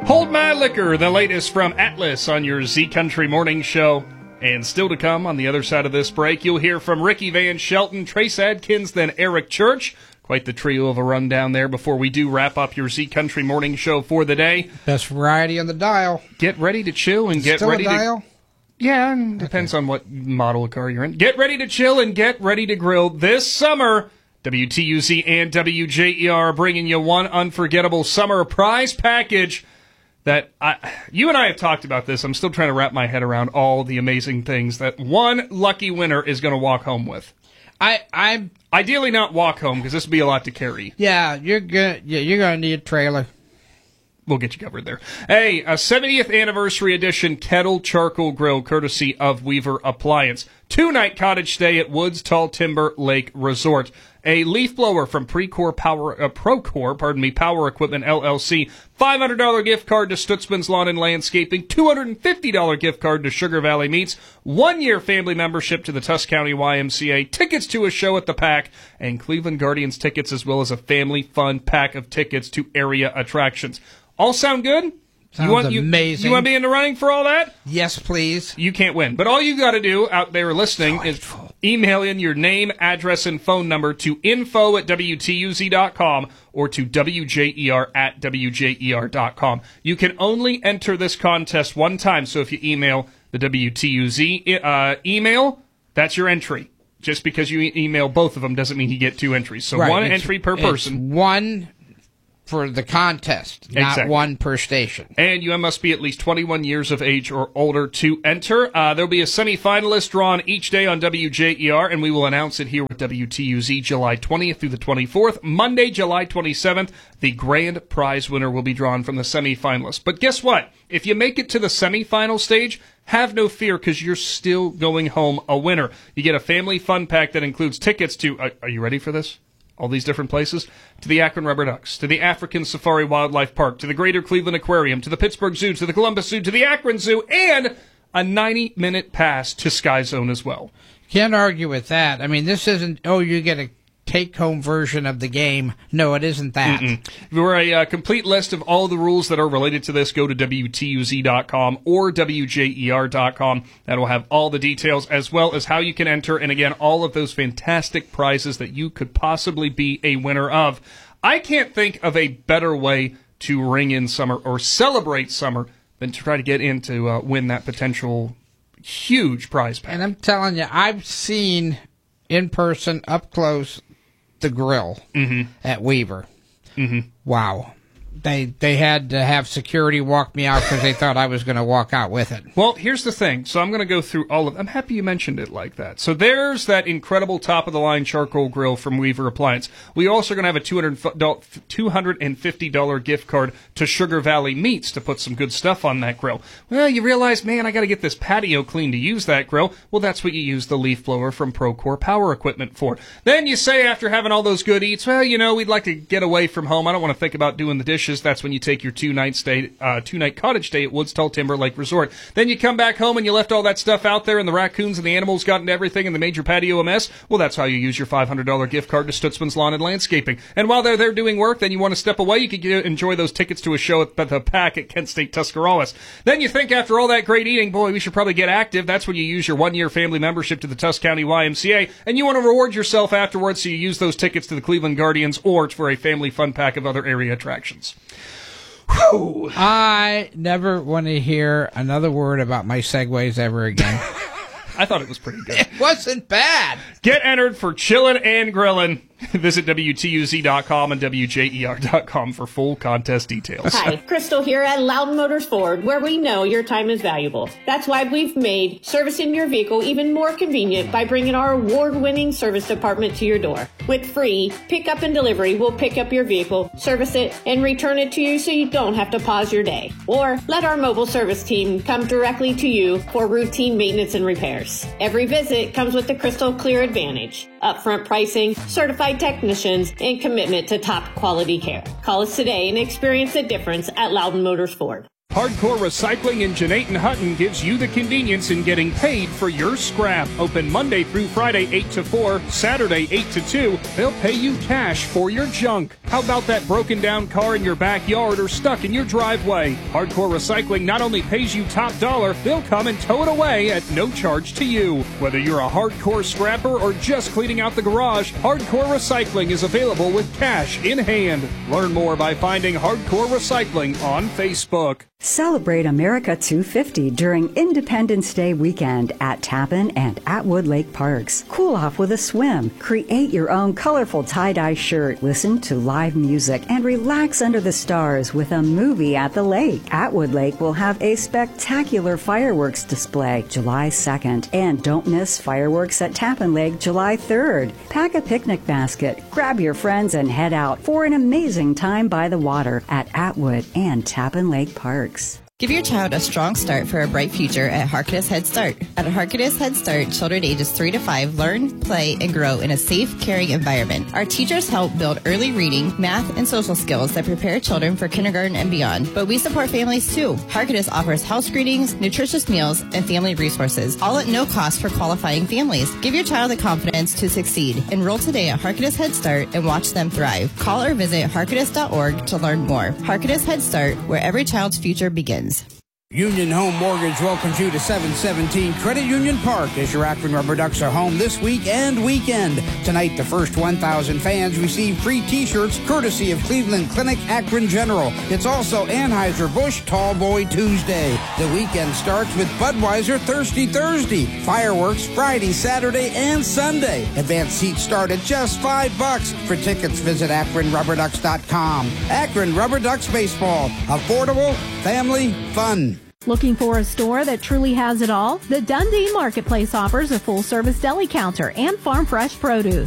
Hold My Liquor, the latest from Atlas on your Z Country Morning Show. And still to come on the other side of this break, you'll hear from Ricky Van Shelton, Trace Adkins, then Eric Church. Quite the trio of a rundown there before we do wrap up your Z Country Morning Show for the day. Best variety on the dial. Get ready to chill and get Still ready a dial? Yeah, depends on what model of car you're in. Get ready to chill and get ready to grill this summer. WTUZ and WJER are bringing you one unforgettable summer prize package that you and I have talked about this. I'm still trying to wrap my head around all the amazing things that one lucky winner is going to walk home with. I'm ideally not walk home because this would be a lot to carry. Yeah, you're gonna need a trailer. We'll get you covered there. Hey, a 70th anniversary edition kettle charcoal grill courtesy of Weaver Appliance. 2-night cottage stay at Woods Tall Timber Lake Resort. A leaf blower from Procore Power Equipment LLC. $500 gift card to Stutzman's Lawn and Landscaping. $250 gift card to Sugar Valley Meats. 1-year family membership to the Tusk County YMCA. Tickets to a show at the Pack. And Cleveland Guardians tickets, as well as a family fun pack of tickets to area attractions. All sound good? Sounds amazing. You want to be in the running for all that? Yes, please. You can't win. But all you got to do out there listening is email in your name, address, and phone number to info@WTUZ.com or to WJER@WJER.com. You can only enter this contest one time, so if you email the WTUZ email, that's your entry. Just because you email both of them doesn't mean you get 2 entries. So one entry per person. It's one for the contest, not one per station. And you must be at least 21 years of age or older to enter. There'll be a semifinalist drawn each day on WJER, and we will announce it here with WTUZ July 20th through the 24th. Monday, July 27th, the grand prize winner will be drawn from the semifinalists. But guess what? If you make it to the semifinal stage, have no fear because you're still going home a winner. You get a family fun pack that includes tickets to, are you ready for this? All these different places, to the Akron Rubber Ducks, to the African Safari Wildlife Park, to the Greater Cleveland Aquarium, to the Pittsburgh Zoo, to the Columbus Zoo, to the Akron Zoo, and a 90-minute pass to Sky Zone as well. Can't argue with that. I mean, this isn't, you get a take-home version of the game. No, it isn't that. For a complete list of all the rules that are related to this, go to WTUZ.com or WJER.com. That'll have all the details as well as how you can enter, and again, all of those fantastic prizes that you could possibly be a winner of. I can't think of a better way to ring in summer or celebrate summer than to try to get in to win that potential huge prize pack. And I'm telling you, I've seen in person, up close, the grill at Weaver. Wow. They had to have security walk me out because they thought I was going to walk out with it. Well, here's the thing. So I'm going to go through all of. I'm happy you mentioned it like that. So there's that incredible top-of-the-line charcoal grill from Weaver Appliance. We also are going to have a $250 gift card to Sugar Valley Meats to put some good stuff on that grill. Well, you realize, man, I got to get this patio clean to use that grill. Well, that's what you use the leaf blower from Procore Power Equipment for. Then you say after having all those good eats, well, we'd like to get away from home. I don't want to think about doing the dishes. That's when you take your 2-night cottage stay at Woods Tall Timber Lake Resort. Then you come back home and you left all that stuff out there and the raccoons and the animals got into everything and they made your patio a mess. Well, that's how you use your $500 gift card to Stutzman's Lawn and Landscaping. And while they're there doing work, then you want to step away, you can enjoy those tickets to a show at the Pack at Kent State Tuscarawas. Then you think after all that great eating, boy, we should probably get active. That's when you use your 1-year family membership to the Tusk County YMCA, and you want to reward yourself afterwards, so you use those tickets to the Cleveland Guardians or for a family fun pack of other area attractions. Whew. I never want to hear another word about my segues ever again. I thought it was pretty good. It wasn't bad. Get entered for chillin' and grillin'. Visit WTUZ.com and WJER.com for full contest details. Hi, Crystal here at Loudon Motors Ford, where we know your time is valuable. That's why we've made servicing your vehicle even more convenient by bringing our award-winning service department to your door. With free pickup and delivery, we'll pick up your vehicle, service it, and return it to you so you don't have to pause your day. Or let our mobile service team come directly to you for routine maintenance and repairs. Every visit comes with the Crystal Clear Advantage, upfront pricing, certified technicians, and commitment to top quality care. Call us today and experience the difference at Loudon Motors Ford. Hardcore Recycling in Jeanette Hutton gives you the convenience in getting paid for your scrap. Open Monday through Friday 8 to 4, Saturday 8 to 2. They'll pay you cash for your junk. How about that broken down car in your backyard or stuck in your driveway? Hardcore Recycling not only pays you top dollar, they'll come and tow it away at no charge to you. Whether you're a hardcore scrapper or just cleaning out the garage, Hardcore Recycling is available with cash in hand. Learn more by finding Hardcore Recycling on Facebook. Celebrate America 250 during Independence Day weekend at Tappan and Atwood Lake Parks. Cool off with a swim. Create your own colorful tie-dye shirt. Listen to live music and relax under the stars with a movie at the lake. Atwood Lake will have a spectacular fireworks display July 2nd. And don't miss fireworks at Tappan Lake July 3rd. Pack a picnic basket, grab your friends, and head out for an amazing time by the water at Atwood and Tappan Lake Parks. Give your child a strong start for a bright future at Harkness Head Start. At Harkness Head Start, children ages 3 to 5 learn, play, and grow in a safe, caring environment. Our teachers help build early reading, math, and social skills that prepare children for kindergarten and beyond. But we support families too. Harkness offers house screenings, nutritious meals, and family resources, all at no cost for qualifying families. Give your child the confidence to succeed. Enroll today at Harkness Head Start and watch them thrive. Call or visit harkness.org to learn more. Harkness Head Start, where every child's future begins. Union Home Mortgage welcomes you to 717 Credit Union Park as your Akron Rubber Ducks are home this week and weekend. Tonight, the first 1,000 fans receive free T-shirts courtesy of Cleveland Clinic Akron General. It's also Anheuser-Busch Tall Boy Tuesday. The weekend starts with Budweiser Thirsty Thursday. Fireworks Friday, Saturday, and Sunday. Advanced seats start at just $5. For tickets, visit AkronRubberDucks.com. Akron Rubber Ducks Baseball. Affordable, family, fun. Looking for a store that truly has it all? The Dundee Marketplace offers a full-service deli counter and farm fresh produce.